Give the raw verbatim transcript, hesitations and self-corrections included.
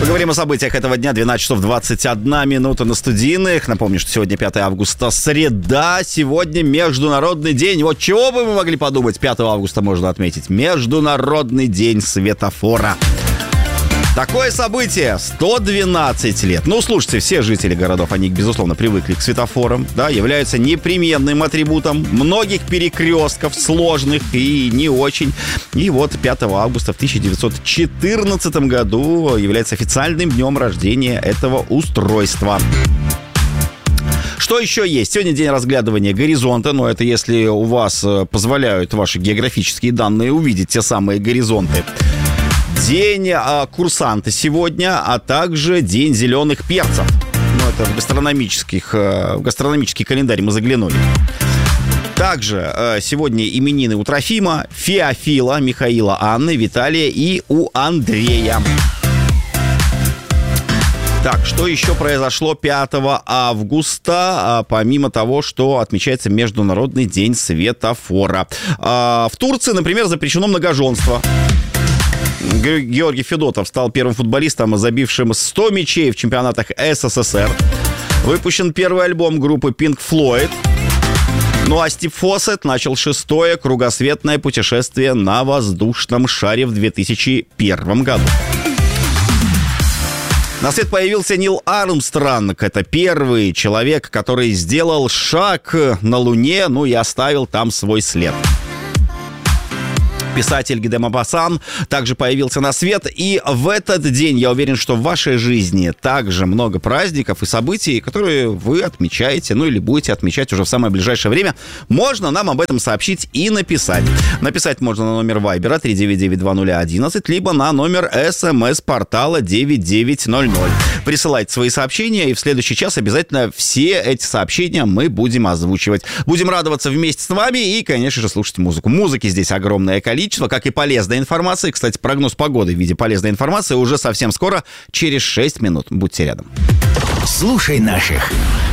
Поговорим о событиях этого дня. двенадцать часов двадцать одна минута на студийных. Напомню, что сегодня пятое августа, среда. Сегодня Международный день. Вот чего бы мы могли подумать, пятого августа можно отметить. Международный день светофора. Такое событие сто двенадцать лет. Ну, слушайте, все жители городов, они, безусловно, привыкли к светофорам, да, являются непременным атрибутом многих перекрестков, сложных и не очень. И вот пятого августа в тысяча девятьсот четырнадцатом году является официальным днем рождения этого устройства. Что еще есть? Сегодня день разглядывания горизонта, но это если у вас позволяют ваши географические данные увидеть те самые горизонты. День а, курсанта сегодня, а также день зеленых перцев. Ну, это в, гастрономических, в гастрономический календарь мы заглянули. Также а, сегодня именины у Трофима, Феофила, Михаила, Анны, Виталия и у Андрея. Так, что еще произошло пятого августа, помимо того, что отмечается Международный день светофора? А, в Турции, например, запрещено многоженство. Георгий Федотов стал первым футболистом, забившим сто мячей в чемпионатах СССР. Выпущен первый альбом группы Pink Floyd. Ну а Стив Фоссет начал шестое кругосветное путешествие на воздушном шаре в две тысячи первом году. На свет появился Нил Армстронг. Это первый человек, который сделал шаг на Луне, ну и оставил там свой след. Писатель Гиде Мопассан также появился на свет. И в этот день, я уверен, что в вашей жизни также много праздников и событий, которые вы отмечаете, ну или будете отмечать уже в самое ближайшее время. Можно нам об этом сообщить и написать. Написать можно на номер Вайбера три девять девять два ноль одиннадцать, либо на номер СМС-портала девять девять ноль ноль. Присылайте свои сообщения, и в следующий час обязательно все эти сообщения мы будем озвучивать. Будем радоваться вместе с вами и, конечно же, слушать музыку. Музыки здесь огромное количество, как и полезной информации. Кстати, прогноз погоды в виде полезной информации уже совсем скоро, через шесть минут. Будьте рядом. Слушай наших.